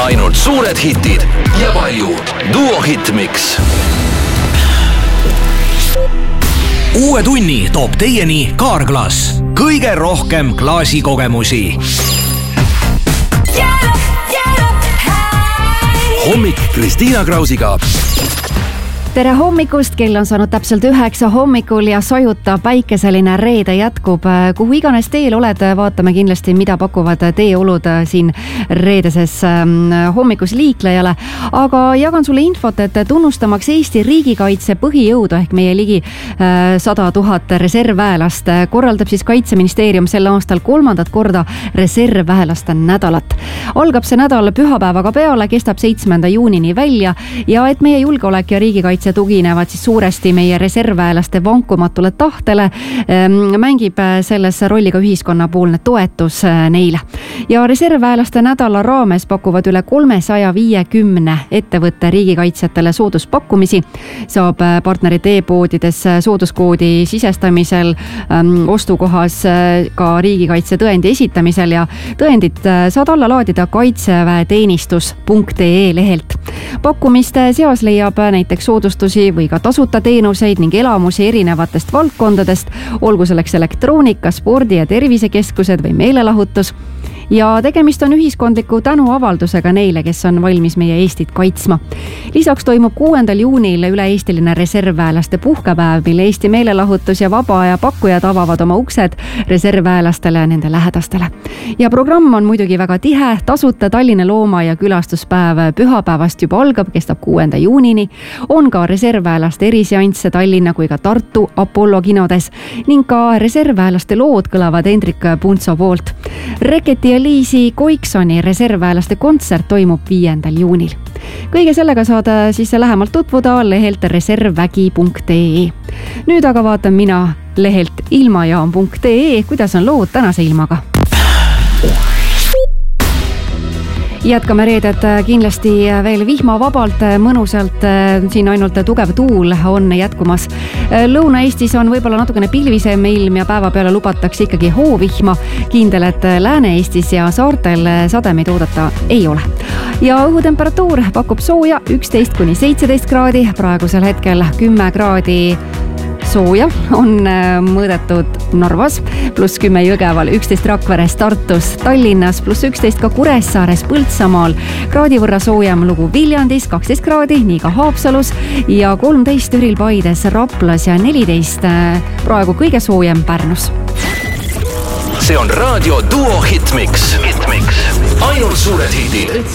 ainult suured hitid ja palju Duo Hitmix. Uue tunni toob teieni Carglass. Kõige rohkem klaasikogemusi. Hommik Kristiina Krausiga. Tere hommikust, kell on saanud täpselt 9 hommikul ja sojuta päikeseline reede jätkub. Kuhu iganes teel oled, vaatame kindlasti, mida pakuvad teeolud siin reedeses hommikus liiklejale. Aga jagan sulle infot, et tunnustamaks Eesti riigikaitse põhijõudu ehk meie ligi 100 000 reservväelast korraldab siis Kaitseministeerium sel aastal 3. korda reservväelaste nädalat. Algab see nädal pühapäevaga peale, kestab 7. juunini välja ja et meie julgeolek ja riigikaitse tuginevad siis suuresti meie reservväelaste vankumatule tahtele, mängib selles rolli ka ühiskonnapoolne toetus neile. Ja reservväelaste nädala raames pakuvad üle 350 ettevõtte riigikaitsjatele sooduspakkumisi. Saab partnerid e-poodides sooduskoodi sisestamisel, ostukohas ka riigikaitse tõendi esitamisel ja tõendid saad alla laadida kaitseväeteenistus.ee lehelt. Pakkumiste seas leiab näiteks soodustusi või ka tasuta teenuseid ning elamusi erinevatest valdkondadest, olgu selleks elektroonika, spordi- ja tervisekeskused või meelelahutus. Ja tegemist on ühiskondliku tänuavaldusega neile, kes on valmis meie Eestit kaitsma. Lisaks toimub 6. juunil üle-eestiline reservväelaste puhkepäev, mille Eesti meelelahutus ja vaba aja pakkujad avavad oma uksed reservväelastele ja nende lähedastele. Ja programm on muidugi väga tihe, tasuta Tallinna looma- ja külastuspäev pühapäevast juba algab, kestab 6. juunini. On ka reservväelaste eriseansse Tallinna kui ka Tartu Apollo kinodes ning ka reservväelaste lood kõlavad Hendrik Puntso poolt. Reketi ja Liisi Koiksoni reservväelaste kontsert toimub 5. juunil. Kõige sellega saad siis lähemalt tutvuda lehelt reservvägi.ee. Nüüd aga vaatan mina lehelt ilmajaam.ee, kuidas on lood tänase ilmaga. Jätkame reedet kindlasti veel vihmavabalt, mõnusalt, siin ainult tugev tuul on jätkumas. Lõuna-Eestis on võib-olla natukene pilvisem ilm ja päeva peale lubatakse ikkagi hoovihma. Kindel, et Lääne-Eestis ja saartel sademeid oodata ei ole. Ja õhutemperatuur pakub sooja 11–17 kraadi, praegusel hetkel 10 kraadi sooja on mõõdetud Narvas, +10 Jõgeval, 11 Rakveres, Tartus, Tallinnas, +11 ka Kuressaares, Põltsamaal, kraadi võrra soojem lugu Viljandis, 12 kraadi, nii ka Haapsalus ja 13 Türil, Paides, Raplas ja 14 praegu kõige soojem Pärnus. See on Raadio Duo Hitmix. Ainult suured hitid.